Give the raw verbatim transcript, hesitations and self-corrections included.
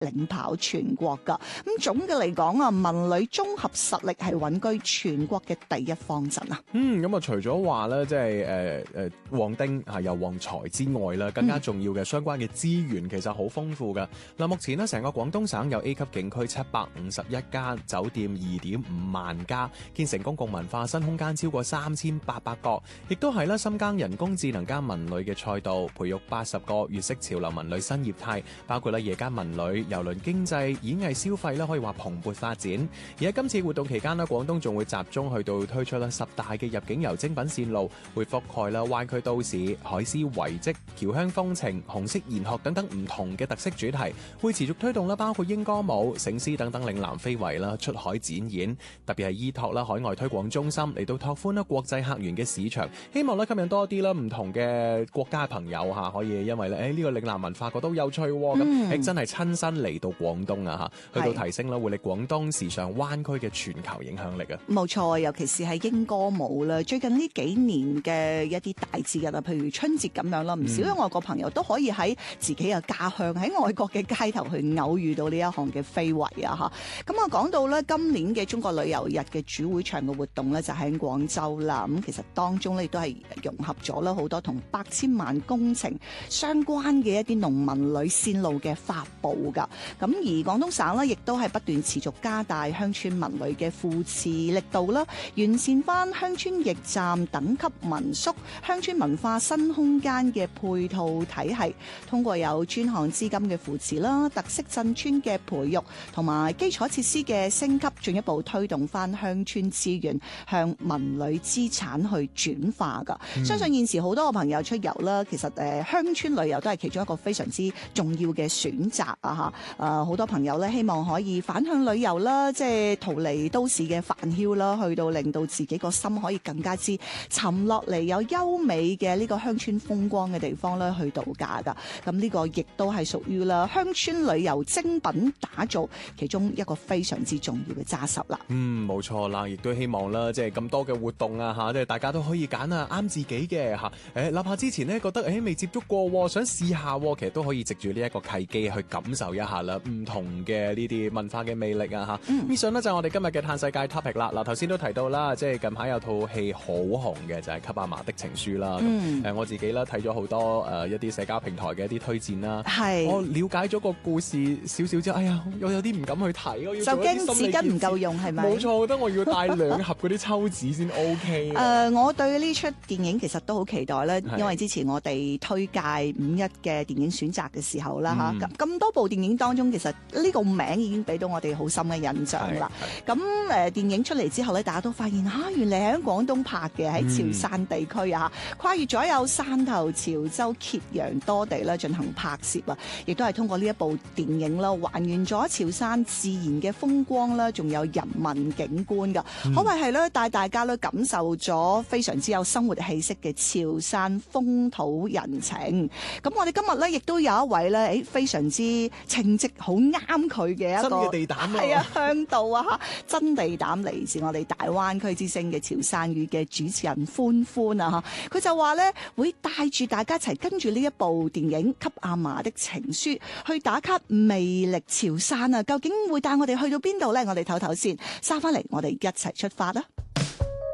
領跑全國㗎。咁總嘅嚟講啊，文旅綜合實力係穩居全國嘅第一方陣啊。 嗯，咁啊，除咗話咧，即係誒誒旺丁係有旺財之外啦，更加重要嘅相關嘅資源其實好豐富㗎。嗱、嗯，目前呢，成個廣東省有 A 級景區七百五十一家，酒店二點五萬家，建成公共文化新空間超過三千八百個，亦都係啦深耕人工智能加文旅嘅賽道，培育八十個粵式潮流文旅新業態，包括咧夜間文旅、郵輪經濟、演藝消費咧，可以話蓬勃發展。而喺今次活動期間咧，廣東仲會集中去到推出啦十大嘅入境遊精品線路，會覆蓋啦灣區都市、海獅遺跡、僑鄉風情、紅色研學等等唔同嘅特色主題，會持續推動啦包括英歌舞、醒獅等等嶺南非遺啦出海展演，特別係依託啦海外推廣中心嚟到拓寬啦國際客源嘅市場，希望咧吸引多啲啦唔同嘅國家朋友嚇，可以因為咧誒呢個嶺南文化覺得好有趣喎，咁、嗯、誒真係親身嚟到廣東啊嚇，去到提升啦活力廣東時尚灣區嘅全球影響力啊！ 冇錯，尤其是係英歌舞啦，最近呢幾年嘅一啲大節日啊，譬如春節咁樣啦，唔少嘅外國朋友都可以喺自己嘅家鄉喺外國嘅街頭去偶遇到呢一項嘅非遺啊嚇！咁啊講到咧今年嘅中國旅遊日嘅主會場嘅活動咧就喺廣州啦，咁其實當中咧亦都係融合咗啦好多同百千萬工程相關嘅一啲農民旅線路嘅發布㗎，咁而廣東省咧亦都係不斷持續加大鄉村文旅嘅扶持力度啦，完善翻鄉村驛站、等級民宿、鄉村文化新空間嘅配套體系，通過有專項資金嘅扶持啦、特色鎮村嘅培育同埋基礎設施嘅升級，進一步推動翻鄉村資源向文旅資產去轉化㗎、嗯。相信現時好多個朋友出遊啦，其實誒鄉村旅遊都係其中一個非常之重要嘅選擇啊嚇！誒好多朋友咧希望可以反向旅遊啦，即係逃離都市嘅煩囂啦，去到令到自己個心可以更加之沉落嚟，有優美嘅呢個鄉村風光嘅地方咧去度假㗎。咁呢個亦都係屬於啦鄉村旅遊精品打造其中一個非常之重要嘅揸手啦。 嗯，冇錯啦，亦都希望啦，即係咁多嘅活動啊嚇，即係大家都可以揀啊啱自己嘅嚇。誒，哪怕之前咧覺得誒未接觸過，想試下，其實都可以藉住呢一個契機去感受一下啦，唔同嘅呢啲文化嘅魅力啊嚇。以上呢就係我哋今日嘅嘆世界 topic 啦。嗱，頭先都提到啦，即係近排有套戲好紅嘅就係、是《給阿嫲的情書》啦。誒、嗯呃，我自己啦睇咗好多誒、呃、一啲社交平台嘅一啲推薦啦。係。我了解咗個故事少少之後，哎呀，我有啲唔敢去睇，我要做一啲心理建設。就驚紙巾唔夠用係咪？冇錯，我覺得我要帶兩盒嗰啲抽紙先 OK。誒，我對呢出電影其實都好期待啦，因為之前我哋推介五一嘅電影選擇嘅時候啦嚇，咁、嗯、咁多部電影當中，其實呢個名已經俾到我哋好深嘅印象啦。咁誒、呃、電影出嚟之後咧，大家都發現嚇、啊，原嚟係喺廣東拍嘅，喺潮汕地區啊、嗯，跨越咗有汕頭、潮州、揭陽多地啦進行拍攝啊，亦都係通過呢一部電影啦，還原咗潮汕自然嘅風光啦，仲有人文景觀㗎、嗯，可謂係咧帶大家咧感受咗非常之有生活氣息嘅潮汕風土人情。咁我哋今日咧亦都有一位咧，誒非常之稱職好啱佢嘅一個真嘅地膽啊，係啊，向導啊嚇，真地膽嚟自我哋大灣區之星嘅潮汕語嘅主持人歡歡啊嚇，佢就話咧會帶住大家一齊跟住呢一部電影《給阿嫲的情書》去打卡魅力潮汕啊！究竟會帶我哋去到邊度咧？我哋唞唞先，收翻嚟我哋一齊出發啦！